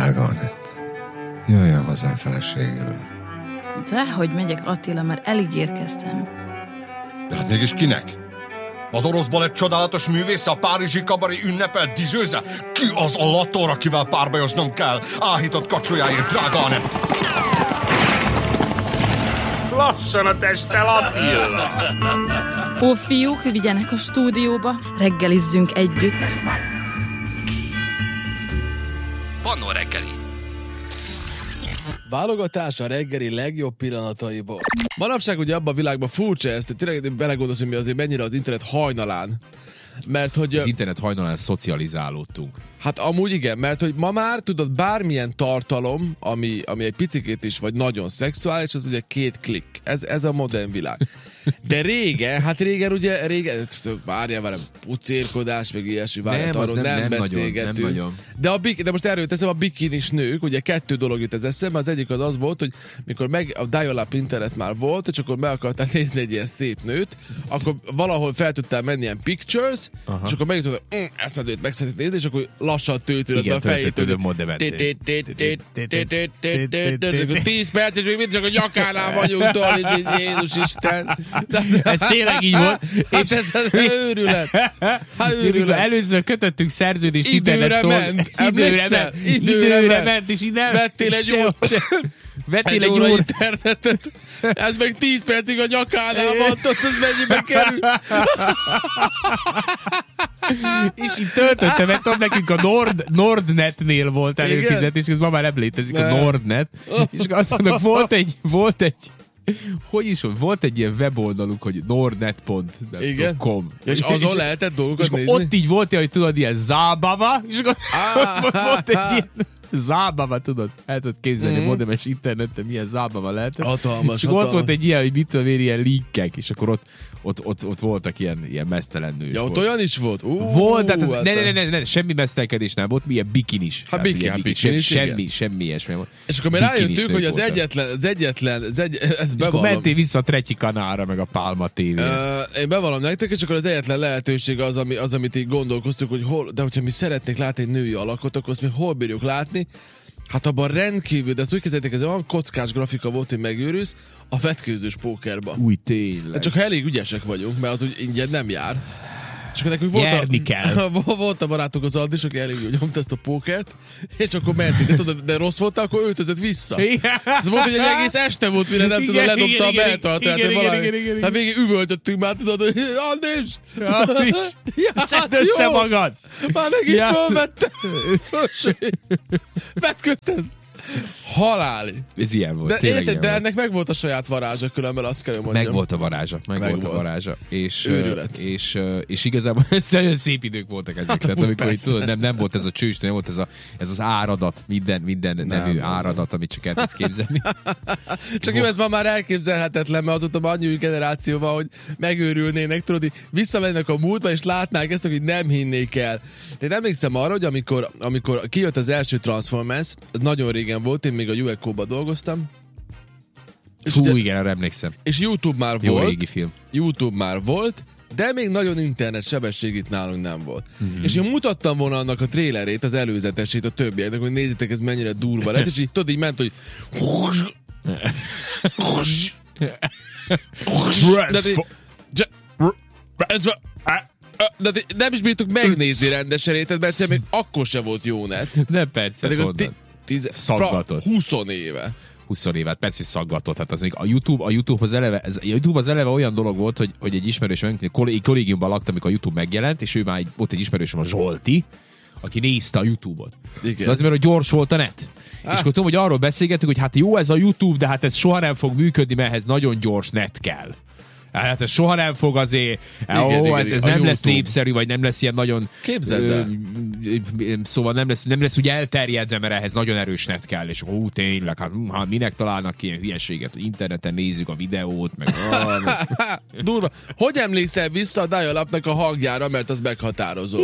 Drága Anett, jöjjön hozzám feleségül. Dehogy megyek, Attila, már elég érkeztem. De hát mégis kinek? Az orosz balett csodálatos művésze, a párizsi kabari ünnepelt dizsőze? Ki az a lator, akivel párbajoznom kell? Áhított kacsolyáért, drága Anett! Lassan a testtel, Attila! Ó, fiúk, vigyenek a stúdióba, reggelizzünk együtt. Pannó reggeli. Válogatás a reggeli legjobb pillanataiból. Manapság ugye abban a világban furcsa ezt, hogy tényleg belegondolsz, hogy mi azért mennyire az internet hajnalán. Mert hogy... Az internet hajnalán szocializálódtunk. Hát amúgy igen, mert hogy ma már tudod, bármilyen tartalom, ami egy picikét is, vagy nagyon szexuális, az ugye 2 klikk. Ez a modern világ. De régen ugye, várjál velem, pucérkodás, meg ilyesmi, várjál, arról nem beszélgetünk. Nem nagyon. De most erről teszem, a bikinis nők, ugye 2 dolog jut ez eszembe, az egyik az volt, hogy mikor a dial-up internet már volt, és akkor meg akartál nézni egy ilyen szép nőt, akkor valahol fel tudtál menni ilyen pictures, és akkor megjutott, hogy ezt a nőt meg szeretnéd nézni, és akkor lassan töltődött a fejét. 10 perc, és még mindig csak a nyakánál vagyunk, és így Jézus Isten. Ez tényleg így volt. Hát ez őrület. Először kötöttünk szerződést Időre ment. Időre ment, és így nem. Vettél egy óra internetet. Ez meg 10 percig a nyakánál van, tudod, mennyibe kerül. És így töltöttem, mert tudom, nekünk a Nordnetnél volt előfizetés, és ma már nem létezik a Nordnet. És azt mondok, volt egy hogy is volt egy ilyen weboldaluk, hogy nordnet.com. És azon lehetett dolgokat nézni? Ott így volt, hogy tudod, ilyen zábava, és akkor volt egy ilyen zábava, tudod? El tudod képzelni a modemes interneten, milyen zábava lehetett. Hatalmas, és ott volt egy ilyen, hogy mit tudom én, ilyen linkek, és akkor ott voltak ilyen mesztelen nős. Ja, ott olyan is volt? Volt, tehát ne, semmi mesztelkedés nem volt, milyen bikinis. Hát bikini, semmi ilyesmi volt. És akkor mi rájöttünk, hogy az egyetlen, ez bevallom. Mentél vissza a Tretyi Kanálra, meg a Pálma TV-re. Én bevallom nektek, és akkor az egyetlen lehetőség az, amit így gondolkoztuk, hogy hol, de hogyha mi szeretnék látni egy női alakot, akkor azt mi hol bírjuk látni? Hát abban rendkívül, de ezt úgy kezdték, ez olyan kockás grafika volt, hogy megőrülsz, a vetkőzős pókerba. Új, tényleg. De csak ha elég ügyesek vagyunk, mert az úgy ingyen nem jár. És akkor nekünk volt a barátok az Aldis, aki elég jól nyomta ezt a pókert, és akkor mentünk. De rossz volt, akkor öltözött vissza. Ez volt, hogy egy egész este volt, mire nem tudom, ledobta a beltartást. Hát végig üvöltöttünk már, tudod, hogy Aldis! Szedd össze magad! Már megint fölvettem. Vetköztem. Haláli. Ez ilyen volt. De érted, de ennek meg volt a saját varázsa, különben azt kell mondjam. Meg volt a varázsa. És igazából nagyon szép idők voltak ezek. Tehát amikor így, tudod, nem volt ez a csős, nem volt ez az áradat, minden nevű áradat, amit csak el tudsz képzelni. Csak ez már elképzelhetetlen, mert azóta már annyi generáció van, hogy megőrülnének, tudod, hogy visszamennek a múltba, és látnák ezt, hogy nem hinnék el. Én emlékszem arra, hogy amikor kijött az első Transformers, az nagyon régen volt, én még a UECO-ba dolgoztam. Igen, arra emlékszem. És YouTube már jó volt. Régi film. YouTube már volt, de még nagyon internet sebesség itt nálunk nem volt. És én mutattam volna annak a trélerét, az előzetesét a többieknek, hogy nézzétek, ez mennyire durva lett, és így tudod, így ment, hogy de nem is bírtuk megnézni rendesen, mert még akkor se volt jó net. Nem, persze. Szaggatott. 20 éve. 20 évet, persze, hogy szaggatott. Hát az még a YouTube az eleve olyan dolog volt, hogy egy ismerősöm, kollégiumban laktam, amikor a YouTube megjelent, és ő már volt egy ismerősöm, a Zsolti, aki nézte a YouTube-ot. Igen. De azért, mert hogy gyors volt a net. És akkor tudom, hogy arról beszélgetünk, hogy hát jó ez a YouTube, de hát ez soha nem fog működni, mert ehhez nagyon gyors net kell. Hát ez soha nem fog azért, ez nem lesz népszerű, vagy nem lesz ilyen nagyon... Képzeld el. Szóval nem lesz úgy elterjedve, mert ehhez nagyon erős net kell, és tényleg, hát minek találnak ilyen hülyeséget, hogy interneten nézzük a videót, meg... Durva. Hogy emlékszel vissza a dial-upnak a hangjára, mert az meghatározó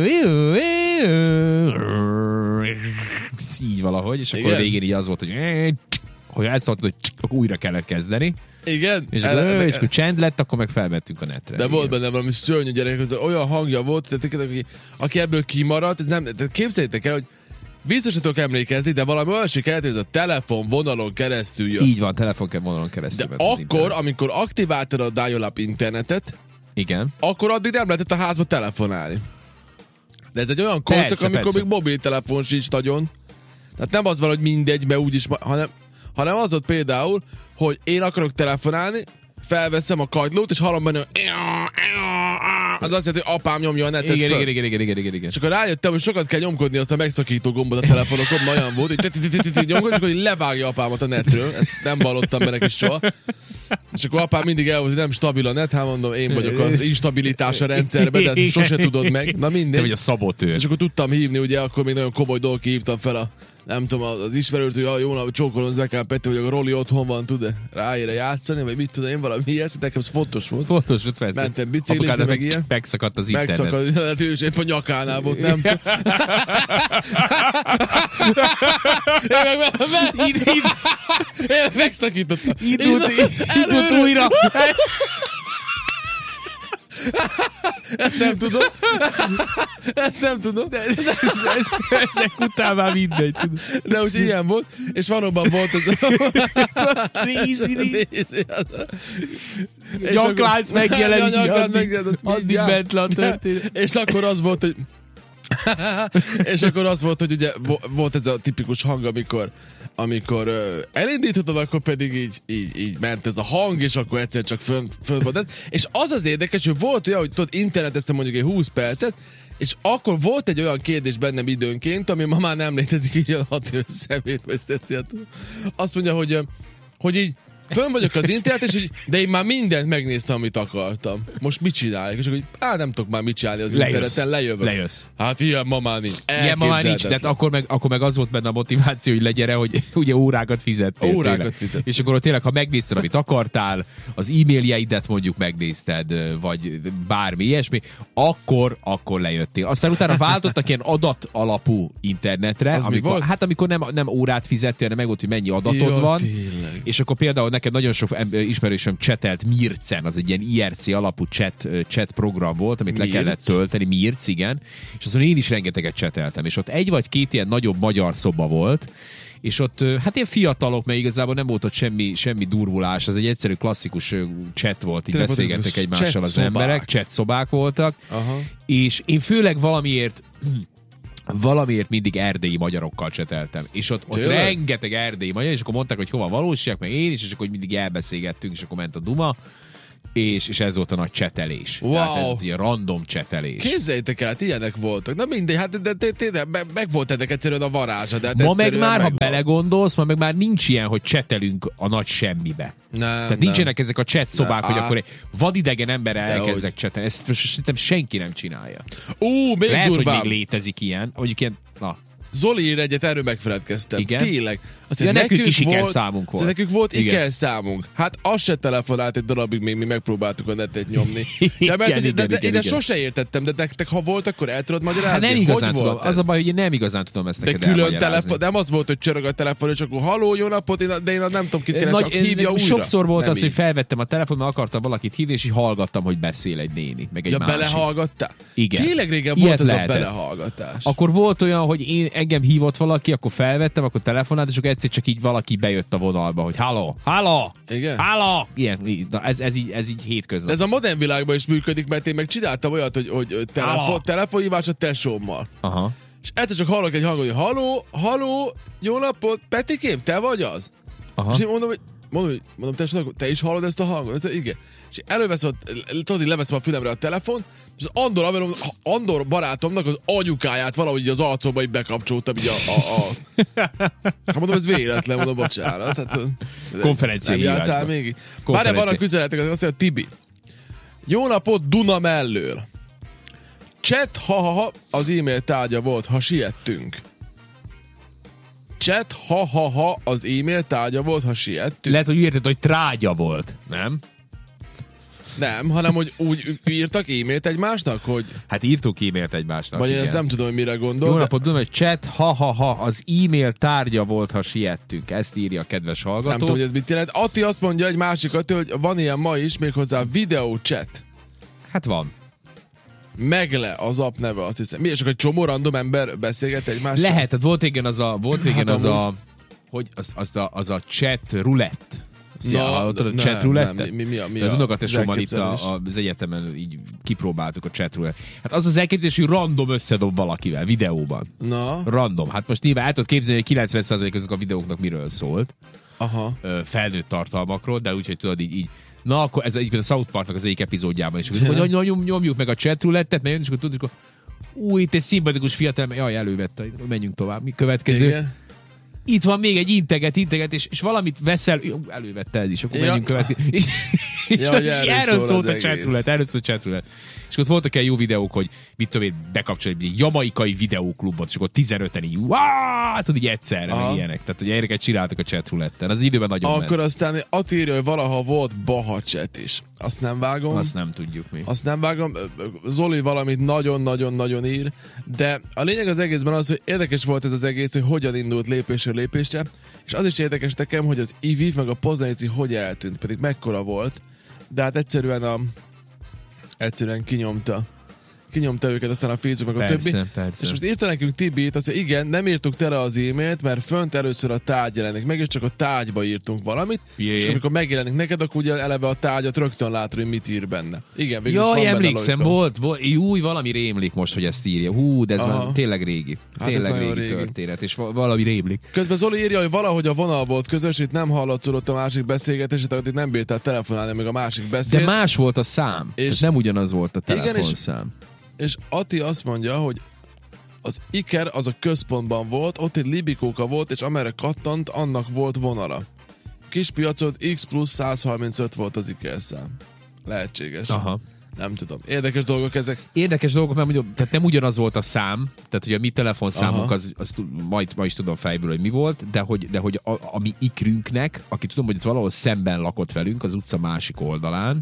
volt? Így valahogy, és akkor végén így az volt, hogy ezt mondtad, hogy akkor újra kellett kezdeni. Igen. És akkor csend lett, akkor meg felvettünk a netre. De volt benne valami szörnyű gyerek, olyan hangja volt, tehát aki ebből kimaradt, ez nem, tehát képzeljétek el, hogy Biztos, hogy tudok emlékezni, de valami olyasmi kellett, hogy a telefonvonalon keresztül jött. Így van, telefonvonalon keresztül. De akkor, amikor aktiváltad a dial-up internetet, igen, akkor addig nem lehetett a házba telefonálni. De ez egy olyan korszak, amikor még mobiltelefon sincs nagyon. Tehát nem az van, hogy mindegy, mert úgyis, hanem az ott például, hogy én akarok telefonálni, felveszem a kagylót, és hallom benne, az azt jelenti, hogy apám nyomja a netet föl. Igen. És akkor rájöttem, hogy sokat kell nyomkodni azt a megszakító gombot a telefonokon, olyan volt, hogy nyomkodni, és akkor levágja apámat a netről. Ezt nem vallottam be neki soha. És akkor apám mindig elvolt, hogy nem stabil a net, hát mondom, én vagyok az instabilitás a rendszerben, de sose tudod meg. Na mindegy. Te vagy a szabotőr. És akkor tudtam hívni, ugye, akkor még nagyon komoly dolgok hívtam fel nem tudom, az ismerőt, hogy jó nap, csókolom Zekán Peti, hogy a Roli otthon van, tud-e ráére játszani, vagy mit tudom én, valami ilyet, nekem ez fontos volt. Fontos volt, persze. Mentem biciklizni, meg ilyen. Megszakadt az internet. Megszakadt, ő is épp a nyakánál volt, nem tudom. Én megszakítottam. Indult újra. Ezt nem tudom. De ezek után már mindegy. De úgy ilyen volt, és valóban volt ez Nézi. Nyaklánc megjelenik, addig ment le a történet. És akkor az volt, hogy ugye volt ez a tipikus hang, amikor elindítotod, akkor pedig így ment ez a hang, és akkor egyszer csak fönn volt. És az érdekes, hogy volt olyan, hogy tudod, interneteztem mondjuk egy 20 percet, és akkor volt egy olyan kérdés bennem időnként, ami ma már nem létezik, így a szemét vesztetszett. Azt mondja, hogy így fönn vagyok az internet, és de én már mindent megnéztem, amit akartam. Most mit csináljak? És akkor nem tudok már mit csinálni az interneten, lejövök. Lejössz. Hát ilyen ma már nincs. Ilyen ma már nincs, de akkor meg az volt benne a motiváció, hogy legyere, hogy ugye órákat fizettél. És akkor tényleg, ha megnézted, amit akartál, az e-mailjeidet mondjuk megnézted, vagy bármi ilyesmi, akkor lejöttél. Aztán utána váltottak ilyen adat alapú internetre, amikor nem órát fizettél, hanem meg volt, hogy mennyi adatod van. Tényleg. És akkor például nekem nagyon sok ismerősöm csetelt Mircen, az egy ilyen IRC alapú chat program volt, amit le kellett tölteni, Mirc, igen, és azon én is rengeteget cseteltem, és ott egy vagy két ilyen nagyobb magyar szoba volt, és ott hát ilyen fiatalok, mert igazából nem volt ott semmi durvulás, az egy egyszerű klasszikus chat volt, így beszélgettek egymással az emberek, chat szobák voltak, és én főleg valamiért mindig erdélyi magyarokkal cseteltem. És ott rengeteg erdélyi magyar, és akkor mondták, hogy hova valóság, meg én is, és akkor mindig elbeszélgettünk, és akkor ment a duma, és ez volt a nagy csetelés. Wow. Tehát ez egy random csetelés. Képzeljétek el, hát ilyenek voltak. Na mindegy, hát de meg volt ennek egyszerűen a varázsa. De ma meg már, ha belegondolsz, ma meg már nincs ilyen, hogy csetelünk a nagy semmibe. Tehát nincsenek ezek a chat szobák, hogy akkor egy vadidegen emberrel elkezdek csetelni. Ezt szerintem senki nem csinálja. Még lehet, durvább. hogy még létezik ilyen, mondjuk ilyen, Zoli ír egyet, erről megfeledkeztem. Igen? Tényleg. Nekünk is ikerszámunk volt. Nekünk volt ikerszámunk. Hát az se telefonált egy darabig, még mi megpróbáltuk a netet nyomni. De én sose értettem, de nektek ha volt, akkor el tudod magyarázni? Hát nem igazán tudom. Az a baj, hogy én nem igazán tudom ezt neked elmagyarázni. Nem az volt, hogy csörög a telefon, és akkor haló, jó napot, de én nem tudom, kit keres, hívja újra. Sokszor volt az, hogy felvettem a telefon, mert akartam valakit hívni, és így hallgattam, hogy beszél egy néni, meg egy másik. Belehallgattál? Igen. Tényleg régen volt ez a belehallgatás. Akkor volt olyan, hogy engem hívott valaki, akkor felvettem, akkor telefonált, és akkor egyszer csak így valaki bejött a vonalba, hogy halló! Igen? Halló! Ilyen, ez így hétköznap. Ez a modern világban is működik, mert én meg csináltam olyat, hogy telefonhívás a tesómmal. Aha. És egyszer csak hallok egy hangot, hogy halló, jó napot, Petikém, te vagy az? Aha. És én mondom, tesónak, te is hallod ezt a hangot? Igen. És leveszem a fülemre a telefon, és az Andor barátomnak az anyukáját valahogy az arcomba így bekapcsoltam így Hát mondom, ez véletlen, mondom, bocsánat. Hát, konferencia nem jártál még? Várjál, vannak üzenetek, azt mondja, Tibi. Jó napot Duna mellől. Chat, ha az e-mail tárgya volt, ha siettünk. Chat, ha az e-mail tárgya volt, ha siettünk. Lehet, hogy érted, hogy trágya volt, nem? Nem, hanem hogy úgy írtak e-mailt egymásnak, hogy... Hát írtuk e-mailt egymásnak. Vagy én ezt nem tudom, hogy mire gondol. Jó napot, tudom, hogy chat, ha az e-mail tárgya volt, ha siettünk. Ezt írja a kedves hallgató. Nem tudom, hogy ez mit jelent. Atti azt mondja egy másik Atti, hogy van ilyen ma is, méghozzá videó chat. Hát van. Megle az app neve, azt hiszem. Mi, csak egy csomó random ember beszélget egymással? Lehet, tehát volt régen az a chat roulette. A chat roulette? Mi az unokatesóban itt az egyetemen így kipróbáltuk a chat roulette. Hát az az elképzelés, hogy random összedob valakivel videóban. Na. Random. Hát most nyilván el tudod képzelni, hogy 90% azok a videóknak miről szólt. Aha. Felnőtt tartalmakról, de úgyhogy tudod így. Na, akkor ez egyébként a South Parknak az egyik epizódjában is. Hogy nyomjuk meg a chat roulettet, mert jön, és akkor tudod, hogy itt egy szimpatikus fiatal, jaj, elővette, menjünk tovább. Mi következő? Igen. Itt van még egy integet, és valamit veszel, elővette ez is, akkor menjünk következő. És erről szólt a chat roulette. És ott voltak ilyen jó videók, hogy mit tudom én, bekapcsolni egy jamaikai videóklubot, és akkor 15-en így, tudod, így egyszerre, meg ilyenek. Tehát, hogy ilyeneket csináltak a chat rouletten. Az időben nagyon akkor ment. Aztán írja, hogy valaha volt Baha chat is. Azt nem vágom. Azt nem tudjuk mi. Azt nem vágom. Zoli valamit nagyon-nagyon-nagyon ír, de a lényeg az egészben az, hogy érdekes volt ez az egész, hogy hogyan indult lépésről lépésre, és az is érdekes nekem, hogy az IVIV meg a Poznanici hogy eltűnt, pedig mekkora volt, de hát egyszerűen kinyomta őket, aztán a Facebook meg a többi. Persze. És most írta nekünk Tibit, azt mondja, igen, nem írtuk tele az e-mailt, mert fönt először a tárgy jelenik meg, és csak a tárgyba írtunk valamit, és amikor megjelenik neked, akkor ugye eleve a tárgyat rögtön látod, hogy mit ír benne. Igen, végül is van emlékszem, volt, valami rémlik most, hogy ezt írja. De ez már tényleg régi. Tényleg régi történet, és valami rémlik. Közben Zoli írja, hogy valahogy a vonal volt közös, itt nem hallatszódott a másik beszélgetés, tehát itt nem bírtál telefonálni, meg a másik beszél. De más volt a szám, és nem ugyanaz volt a telefonszám. És Ati azt mondja, hogy az Iker az a központban volt, ott egy libikóka volt, és amerre kattant, annak volt vonala. Kispiacod X plusz 135 volt az Iker szám. Lehetséges. Aha. Nem tudom. Érdekes dolgok ezek. Érdekes dolgok, mert tehát nem ugyanaz volt a szám, tehát hogy a mi telefonszámunk, az ma is tudom fejből, hogy mi volt, de hogy a mi ikrünknek, aki tudom, hogy itt valahol szemben lakott velünk, az utca másik oldalán,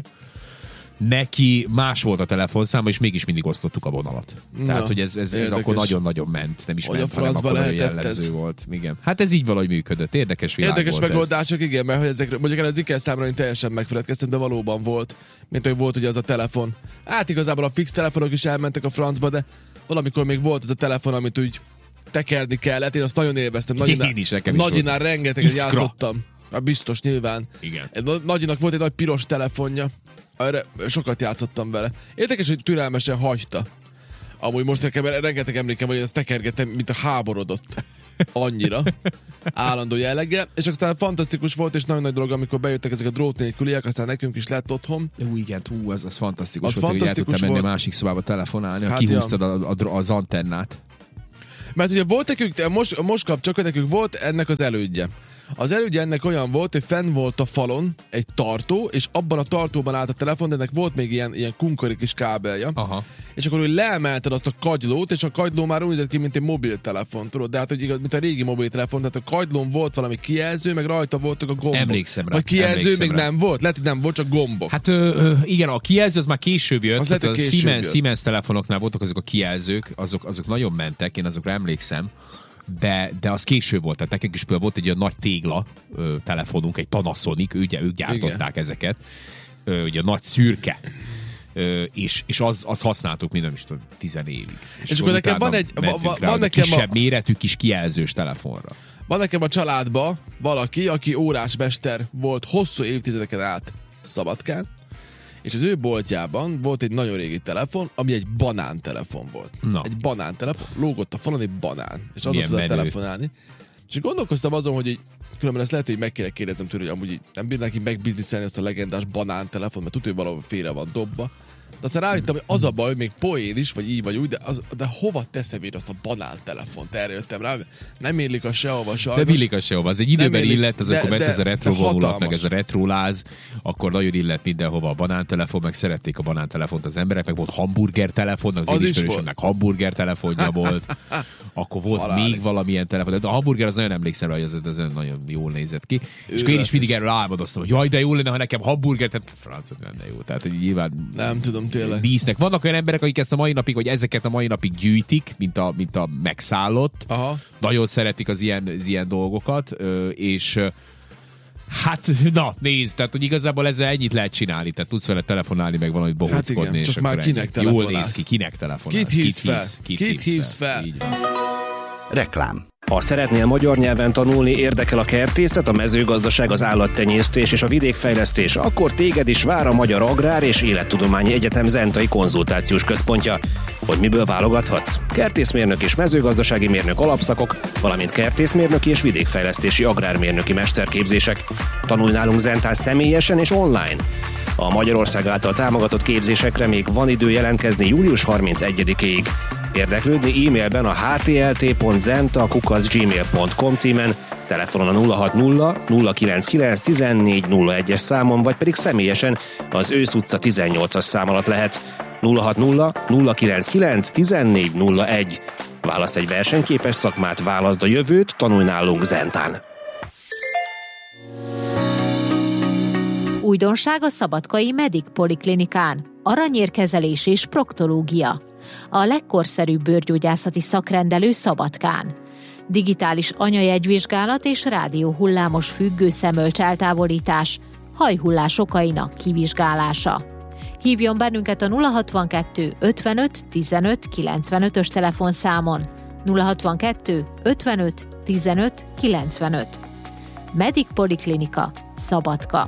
neki más volt a telefonszáma, és mégis mindig osztottuk a vonalat. Tehát, hogy ez akkor nagyon-nagyon ment. Nem is hogy ment, hanem akkor jellemző volt. Igen. Hát ez így valahogy működött. Érdekes világ Érdekes volt megoldások, ez. Igen, mert hogy ezek, mondjuk el az Iker számra én teljesen megfeledkeztem, de valóban volt. Mint hogy volt ugye az a telefon. Hát igazából a fix telefonok is elmentek a francba, de valamikor még volt ez a telefon, amit úgy tekerni kellett. Én azt nagyon élveztem. Nagyinál rengeteget játszottam. Biztos, nyilván. Igen. Nagyinak volt egy nagy piros telefonja. Erre sokat játszottam vele. Érdekes, hogy türelmesen hagyta. Amúgy most nekem rengeteg emlékem, hogy ezt tekergettem, mint a háborodott. Annyira. Állandó jelleggel. És aztán fantasztikus volt, és nagyon nagy dolog, amikor bejöttek ezek a drót nélküliek, aztán nekünk is lett otthon. Igen, az fantasztikus volt, hogy el tudtam menni a másik szobába telefonálni, hát kihúztad az antennát. Mert ugye volt nekünk, most kapcsolat, nekünk volt ennek az elődje. Az elődje ennek olyan volt, hogy fenn volt a falon egy tartó, és abban a tartóban állt a telefon, de ennek volt még ilyen kunkori kis kábelja. Aha. És akkor úgy leemelted azt a kagylót, és a kagyló már úgy nézett ki, mint egy mobiltelefon, tudod? De hát, hogy igaz, mint a régi mobiltelefon, tehát a kagylón volt valami kijelző, meg rajta voltak a gombok. Emlékszem rá. Vagy kijelző még nem volt? Lehet, hogy nem volt, csak gombok. Hát igen, a kijelző az már később jött. Hát a Siemens telefonoknál voltak azok a kijelzők, azok nagyon mentek, én azokra emlékszem. De az késő volt, tehát nekünk is például volt egy olyan nagy tégla telefonunk, egy Panasonic, ők gyártották igen. Ezeket, ugye nagy szürke, és az használtuk minden is tudom, 10 évig. És akkor nekem van egy kisebb méretű kis kijelzős telefonra. Van nekem a családban valaki, aki órásmester volt hosszú évtizedeken át Szabadkán, és az ő boltjában volt egy nagyon régi telefon, ami egy banántelefon volt. Na. Egy banántelefon, lógott a falon egy banán, és azon tudott telefonálni. És gondolkoztam azon, hogy így, különben ezt lehet, hogy meg kéne kérdezem tőle, hogy amúgy így nem bírnák ki megbizniszelni azt a legendás banántelefon, mert tudja, hogy valahol félre van dobva. De aztán rájöttem, hogy az a baj, hogy még poén is, vagy így vagy úgy, de hova teszem én azt a banántelefont? Erre jöttem rá, nem illik a sehova sajnos. De illik a sehova. Az egy időben illet, az akkor ment ez a retro vonulat, meg ez a retroláz, akkor nagyon illet mindenhova a banántelefon, meg szerették a banántelefont az emberek, meg volt hamburger telefon, az én ismerősömnek hamburger telefonja volt. Akkor volt még valamilyen telefon. De a hamburger az nagyon emlékszem rá, hogy az nagyon jól nézett ki. És én is mindig erről álmodoztam, hogy jaj, de jó lenne, ha nekem hamburger, tehát francot lenne jó. Tehát nyilván nem tudom tényleg. Dísznek. Vannak olyan emberek, akik ezt a mai napig, vagy ezeket a mai napig gyűjtik, mint a megszállott. Aha. Nagyon szeretik az ilyen dolgokat, és Hát, na, nézd, tehát hogy igazából ezzel ennyit lehet csinálni, tehát tudsz vele telefonálni, meg valamit bohóckodni. Hát igen, csak már kinek telefonálsz? Jól néz ki, kinek telefonálsz? Kit hívsz fel? Így. Reklám. Ha szeretnél magyar nyelven tanulni, érdekel a kertészet, a mezőgazdaság, az állattenyésztés és a vidékfejlesztés, akkor téged is vár a Magyar Agrár és Élettudományi Egyetem Zentai Konzultációs Központja. Hogy miből válogathatsz? Kertészmérnök és mezőgazdasági mérnök alapszakok, valamint kertészmérnöki és vidékfejlesztési agrármérnöki mesterképzések. Tanulj nálunk Zentán személyesen és online. A Magyarország által támogatott képzésekre még van idő jelentkezni július 31-ig. Érdeklődni e-mailben a htlt.zenta@gmail.com címen, telefonon a 060 099 1401-es számon, vagy pedig személyesen az Ősz utca 18-as szám alatt lehet. 060 099 1401. Válasz egy versenyképes szakmát, válaszd a jövőt, tanulj nálunk Zentán. Újdonság a szabadkai Medic Poliklinikán. Aranyérkezelés és proktológia. A legkorszerűbb bőrgyógyászati szakrendelő Szabadkán. Digitális anyajegyvizsgálat és rádióhullámos függő szemölcs eltávolítás, hajhullás okainak kivizsgálása. Hívjon bennünket a 062 55 15 95-ös telefonszámon. 062 55 15 95. Medic Poliklinika, Szabadka.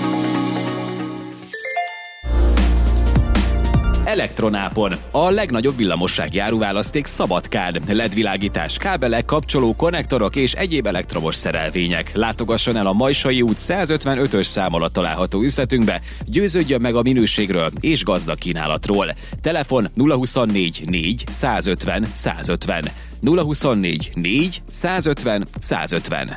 Elektronápon. A legnagyobb villamossági áruválaszték Szabadkán. LED-világítás, kábelek, kapcsoló, konnektorok és egyéb elektromos szerelvények. Látogasson el a Majsai út 155-ös szám alatt található üzletünkbe, győződjön meg a minőségről és gazdag kínálatról. Telefon 024 4 150 150. 024 4 150 150.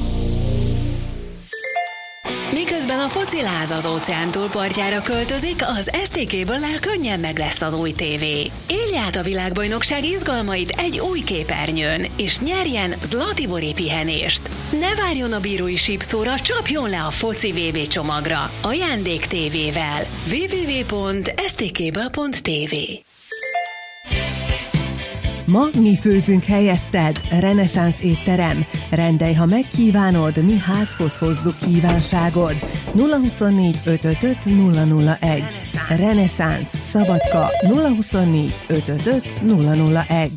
Miközben a fociláz az óceán túlpartjára költözik, az STK-ből könnyen meg lesz az új tévé. Élj át a világbajnokság izgalmait egy új képernyőn, és nyerjen Zlatibori pihenést. Ne várjon a bírói sípszóra, csapjon le a foci VB csomagra. Ajándék tévével. www.stkből.tv. Ma mi főzünk helyetted, reneszánsz étterem. Rendelj, ha megkívánod, mi házhoz hozzuk kívánságod. 024 555 001. Reneszánsz, Szabadka, 024 555 001.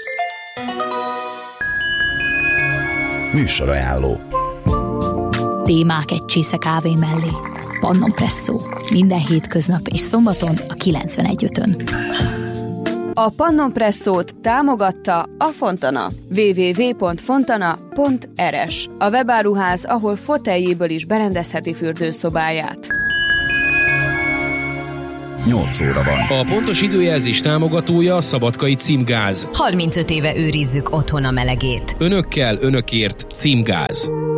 Műsorajánló. Témák egy csésze kávé mellé. Pannon Presszó. Minden hétköznap és szombaton a 91.5-ön. A Pannon Presszót támogatta a Fontana. www.fontana.rs. A webáruház, ahol foteljéből is berendezheti fürdőszobáját. 8 óra van. A pontos időjelzés támogatója a Szabadkai Címgáz. 35 éve őrizzük otthon a melegét. Önökkel, önökért Címgáz.